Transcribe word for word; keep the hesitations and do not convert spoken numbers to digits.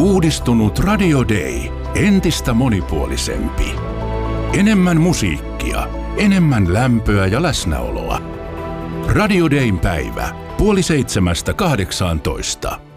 Uudistunut Radio Day. Entistä monipuolisempi. Enemmän musiikkia, enemmän lämpöä ja läsnäoloa. Radio Dayn päivä. Puoli seitsemästä kahdeksaantoista.